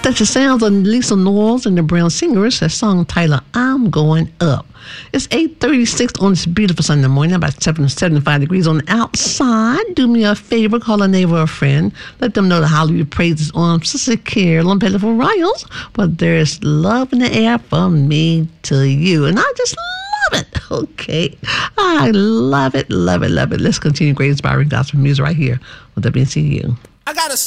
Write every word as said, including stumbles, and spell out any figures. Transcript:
That's the sounds of Lisa Knowles and the Brown Singers. That song titled I'm Going Up. It's eight thirty-six on this beautiful Sunday morning, about seven, seventy-five degrees on the outside. Do me a favor, call a neighbor or a friend. Let them know the hallelujah praises on Sister Carolyn Pettiford Riles. But there's love in the air from me to you. And I just love it, okay? I love it, love it, love it. Let's continue great inspiring gospel music right here on W N C U. I got a